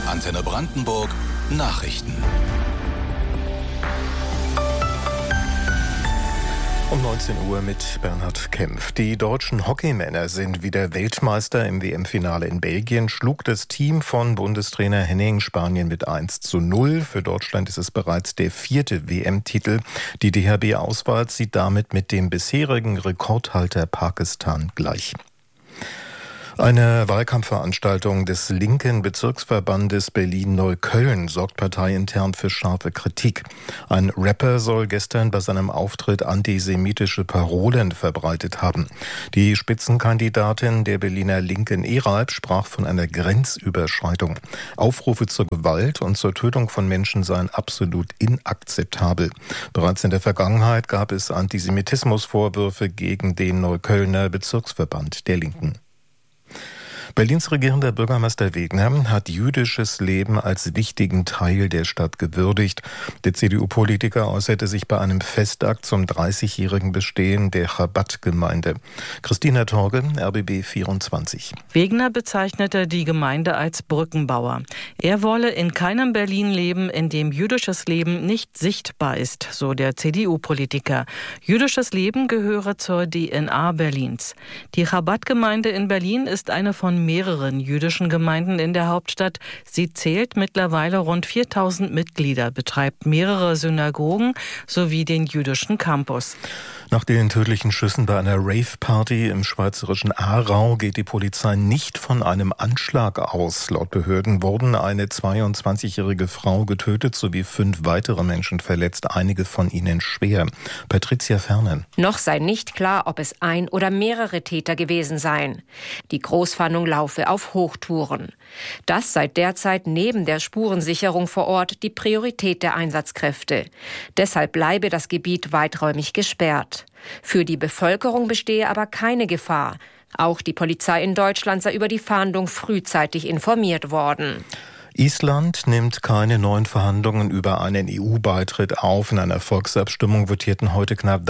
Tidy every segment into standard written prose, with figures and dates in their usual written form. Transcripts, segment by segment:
Antenne Brandenburg Nachrichten. Um 19 Uhr mit Bernhard Kempf. Die deutschen Hockeymänner sind wieder Weltmeister. Im WM-Finale in Belgien schlug das Team von Bundestrainer Henning Spanien mit 1:0. Für Deutschland ist es bereits der 4. WM-Titel. Die DHB-Auswahl zieht damit mit dem bisherigen Rekordhalter Pakistan gleich. Eine Wahlkampfveranstaltung des linken Bezirksverbandes Berlin-Neukölln sorgt parteiintern für scharfe Kritik. Ein Rapper soll gestern bei seinem Auftritt antisemitische Parolen verbreitet haben. Die Spitzenkandidatin der Berliner Linken Eralb sprach von einer Grenzüberschreitung. Aufrufe zur Gewalt und zur Tötung von Menschen seien absolut inakzeptabel. Bereits in der Vergangenheit gab es Antisemitismusvorwürfe gegen den Neuköllner Bezirksverband der Linken. Berlins regierender Bürgermeister Wegner hat jüdisches Leben als wichtigen Teil der Stadt gewürdigt. Der CDU-Politiker äußerte sich bei einem Festakt zum 30-jährigen Bestehen der Chabad-Gemeinde. Christina Torge, RBB 24. Wegner bezeichnete die Gemeinde als Brückenbauer. Er wolle in keinem Berlin leben, in dem jüdisches Leben nicht sichtbar ist, so der CDU-Politiker. Jüdisches Leben gehöre zur DNA Berlins. Die Chabad-Gemeinde in Berlin ist eine von mehreren jüdischen Gemeinden in der Hauptstadt. Sie zählt mittlerweile rund 4000 Mitglieder, betreibt mehrere Synagogen sowie den jüdischen Campus. Nach den tödlichen Schüssen bei einer Rave-Party im schweizerischen Aarau geht die Polizei nicht von einem Anschlag aus. Laut Behörden wurden eine 22-jährige Frau getötet sowie 5 weitere Menschen verletzt, einige von ihnen schwer. Patricia Ferner. Noch sei nicht klar, ob es ein oder mehrere Täter gewesen seien. Die Großfahndung laufe auf Hochtouren. Das sei derzeit neben der Spurensicherung vor Ort die Priorität der Einsatzkräfte. Deshalb bleibe das Gebiet weiträumig gesperrt. Für die Bevölkerung bestehe aber keine Gefahr. Auch die Polizei in Deutschland sei über die Fahndung frühzeitig informiert worden. Island nimmt keine neuen Verhandlungen über einen EU-Beitritt auf. In einer Volksabstimmung votierten heute knapp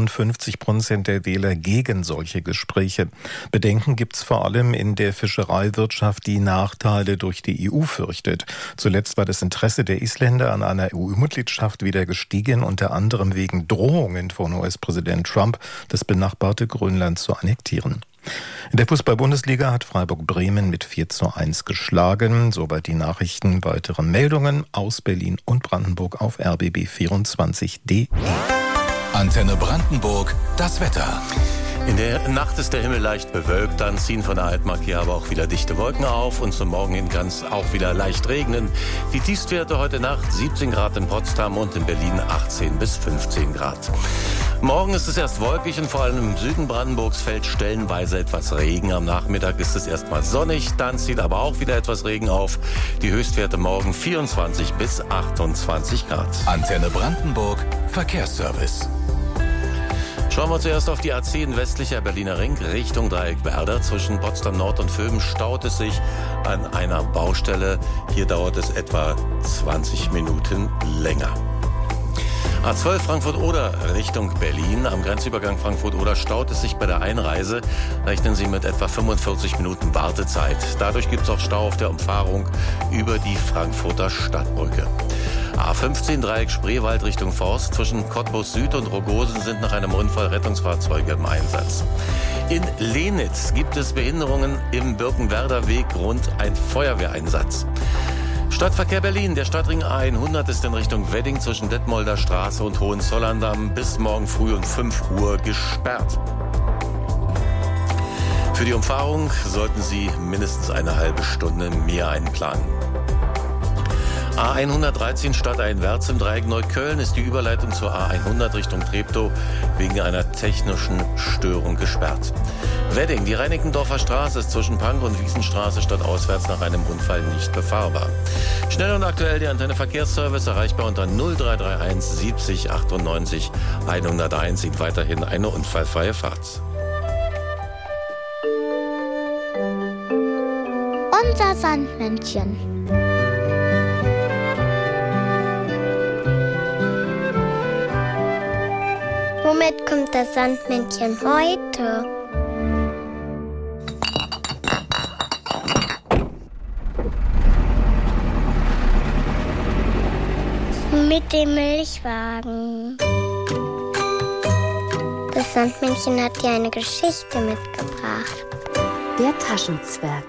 53% der Wähler gegen solche Gespräche. Bedenken gibt's vor allem in der Fischereiwirtschaft, die Nachteile durch die EU fürchtet. Zuletzt war das Interesse der Isländer an einer EU-Mitgliedschaft wieder gestiegen, unter anderem wegen Drohungen von US-Präsident Trump, das benachbarte Grönland zu annektieren. In der Fußball-Bundesliga hat Freiburg Bremen mit 4:1 geschlagen. Soweit die Nachrichten. Weitere Meldungen aus Berlin und Brandenburg auf rbb24.de. Antenne Brandenburg, das Wetter. In der Nacht ist der Himmel leicht bewölkt, dann ziehen von der Altmark hier aber auch wieder dichte Wolken auf und zum Morgen hin kann es auch wieder leicht regnen. Die Tiefstwerte heute Nacht 17 Grad in Potsdam und in Berlin 18 bis 15 Grad. Morgen ist es erst wolkig und vor allem im Süden Brandenburgs fällt stellenweise etwas Regen. Am Nachmittag ist es erstmal sonnig, dann zieht aber auch wieder etwas Regen auf. Die Höchstwerte morgen 24 bis 28 Grad. Antenne Brandenburg, Verkehrsservice. Schauen wir zuerst auf die A10 westlicher Berliner Ring Richtung Dreieckwerder. Zwischen Potsdam Nord und Vöben staut es sich an einer Baustelle. Hier dauert es etwa 20 Minuten länger. A12 Frankfurt-Oder Richtung Berlin. Am Grenzübergang Frankfurt-Oder staut es sich bei der Einreise. Rechnen Sie mit etwa 45 Minuten Wartezeit. Dadurch gibt es auch Stau auf der Umfahrung über die Frankfurter Stadtbrücke. A15 Dreieck Spreewald Richtung Forst. Zwischen Cottbus Süd und Rogosen sind nach einem Unfall Rettungsfahrzeuge im Einsatz. In Lenitz gibt es Behinderungen im Birkenwerder Weg rund ein Feuerwehreinsatz. Stadtverkehr Berlin. Der Stadtring A100 ist in Richtung Wedding zwischen Detmolder Straße und Hohenzollern-Damm bis morgen früh um 5 Uhr gesperrt. Für die Umfahrung sollten Sie mindestens eine halbe Stunde mehr einplanen. A113 stadteinwärts im Dreieck Neukölln ist die Überleitung zur A100 Richtung Treptow wegen einer technischen Störung gesperrt. Wedding, die Reinickendorfer Straße ist zwischen Pankow und Wiesenstraße stadtauswärts nach einem Unfall nicht befahrbar. Schnell und aktuell der Antenne Verkehrsservice erreichbar unter 0331 70 98 101. Ihnen weiterhin eine unfallfreie Fahrt. Unser Sandmännchen. Womit kommt das Sandmännchen heute? Mit dem Milchwagen. Das Sandmännchen hat dir eine Geschichte mitgebracht. Der Taschenzwerg.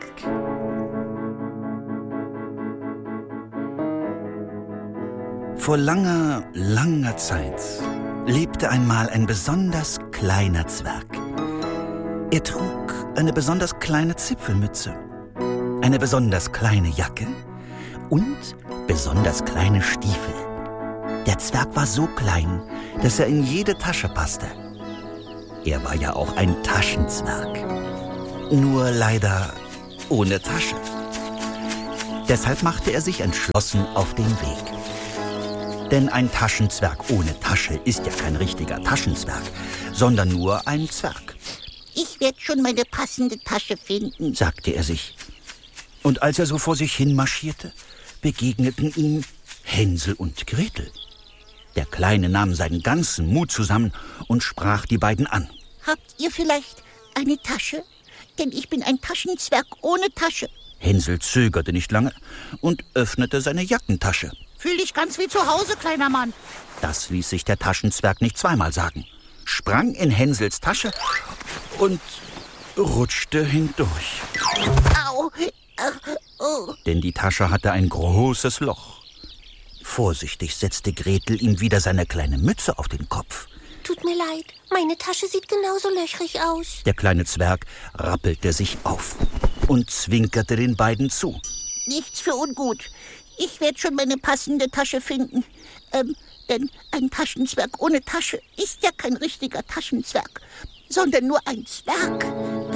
Vor langer, langer Zeit lebte einmal ein besonders kleiner Zwerg. Er trug eine besonders kleine Zipfelmütze, eine besonders kleine Jacke und besonders kleine Stiefel. Der Zwerg war so klein, dass er in jede Tasche passte. Er war ja auch ein Taschenzwerg. Nur leider ohne Tasche. Deshalb machte er sich entschlossen auf den Weg. Denn ein Taschenzwerg ohne Tasche ist ja kein richtiger Taschenzwerg, sondern nur ein Zwerg. Ich werde schon meine passende Tasche finden, sagte er sich. Und als er so vor sich hin marschierte, begegneten ihm Hänsel und Gretel. Der Kleine nahm seinen ganzen Mut zusammen und sprach die beiden an. Habt ihr vielleicht eine Tasche? Denn ich bin ein Taschenzwerg ohne Tasche. Hänsel zögerte nicht lange und öffnete seine Jackentasche. Fühl dich ganz wie zu Hause, kleiner Mann. Das ließ sich der Taschenzwerg nicht zweimal sagen, sprang in Hänsels Tasche und rutschte hindurch. Au! Oh. Denn die Tasche hatte ein großes Loch. Vorsichtig setzte Gretel ihm wieder seine kleine Mütze auf den Kopf. Tut mir leid, meine Tasche sieht genauso löchrig aus. Der kleine Zwerg rappelte sich auf und zwinkerte den beiden zu. Nichts für ungut. Ich werde schon meine passende Tasche finden. Denn ein Taschenzwerg ohne Tasche ist ja kein richtiger Taschenzwerg, sondern nur ein Zwerg.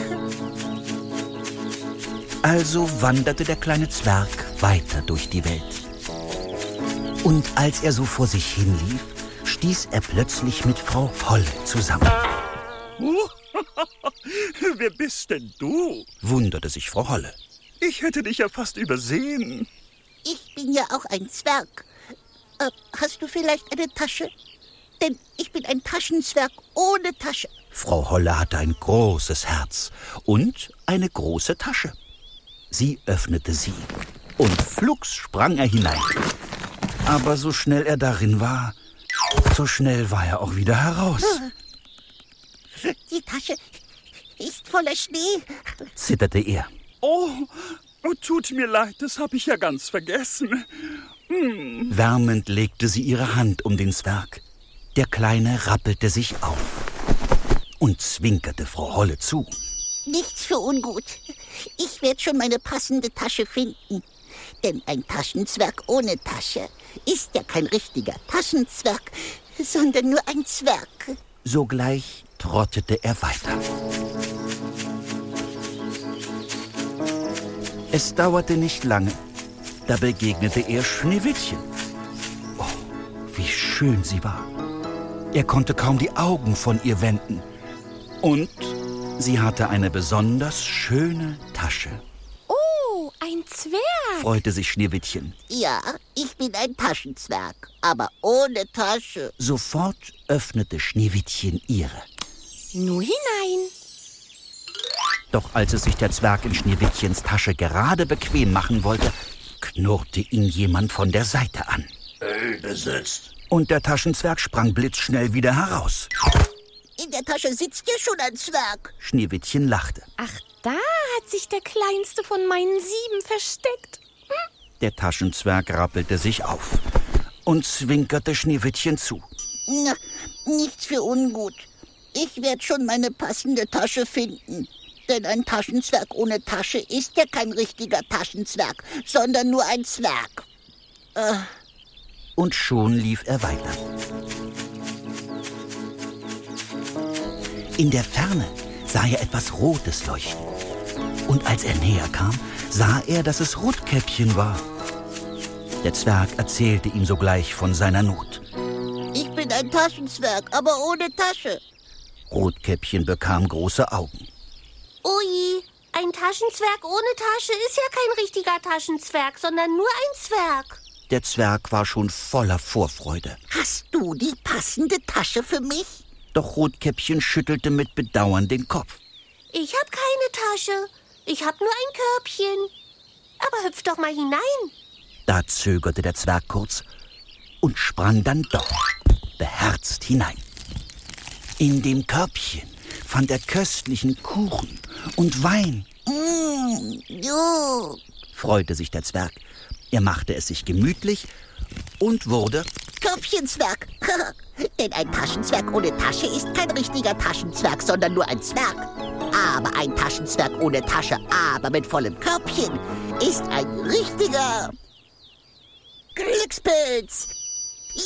Also wanderte der kleine Zwerg weiter durch die Welt. Und als er so vor sich hinlief, stieß er plötzlich mit Frau Holle zusammen. Wer bist denn du? Wunderte sich Frau Holle. Ich hätte dich ja fast übersehen. Ich bin ja auch ein Zwerg. Hast du vielleicht eine Tasche? Denn ich bin ein Taschenzwerg ohne Tasche. Frau Holle hatte ein großes Herz und eine große Tasche. Sie öffnete sie und flugs sprang er hinein. Aber so schnell er darin war, so schnell war er auch wieder heraus. Die Tasche ist voller Schnee, zitterte er. Oh, tut mir leid, das habe ich ja ganz vergessen. Wärmend legte sie ihre Hand um den Zwerg. Der Kleine rappelte sich auf und zwinkerte Frau Holle zu. Nichts für ungut. Ich werde schon meine passende Tasche finden. Denn ein Taschenzwerg ohne Tasche ist ja kein richtiger Taschenzwerg, sondern nur ein Zwerg. Sogleich trottete er weiter. Es dauerte nicht lange. Da begegnete er Schneewittchen. Oh, wie schön sie war. Er konnte kaum die Augen von ihr wenden. Und sie hatte eine besonders schöne Tasche. Oh, ein Zwerg, freute sich Schneewittchen. Ja, ich bin ein Taschenzwerg, aber ohne Tasche. Sofort öffnete Schneewittchen ihre. Nur hinein. Doch als es sich der Zwerg in Schneewittchens Tasche gerade bequem machen wollte, knurrte ihn jemand von der Seite an. Besetzt. Und der Taschenzwerg sprang blitzschnell wieder heraus. In der Tasche sitzt ja schon ein Zwerg. Schneewittchen lachte. Ach, da hat sich der kleinste von meinen 7 versteckt. Der Taschenzwerg rappelte sich auf und zwinkerte Schneewittchen zu. Na, nichts für ungut. Ich werde schon meine passende Tasche finden. Denn ein Taschenzwerg ohne Tasche ist ja kein richtiger Taschenzwerg, sondern nur ein Zwerg. Und schon lief er weiter. In der Ferne sah er etwas Rotes leuchten. Und als er näher kam, sah er, dass es Rotkäppchen war. Der Zwerg erzählte ihm sogleich von seiner Not. Ich bin ein Taschenzwerg, aber ohne Tasche. Rotkäppchen bekam große Augen. Ui, ein Taschenzwerg ohne Tasche ist ja kein richtiger Taschenzwerg, sondern nur ein Zwerg. Der Zwerg war schon voller Vorfreude. Hast du die passende Tasche für mich? Doch Rotkäppchen schüttelte mit Bedauern den Kopf. Ich hab keine Tasche. Ich hab nur ein Körbchen. Aber hüpf doch mal hinein. Da zögerte der Zwerg kurz und sprang dann doch beherzt hinein. In dem Körbchen fand er köstlichen Kuchen und Wein. Freute sich der Zwerg. Er machte es sich gemütlich und wurde Körbchenzwerg. Denn ein Taschenzwerg ohne Tasche ist kein richtiger Taschenzwerg, sondern nur ein Zwerg. Aber ein Taschenzwerg ohne Tasche, aber mit vollem Körbchen, ist ein richtiger Glückspilz.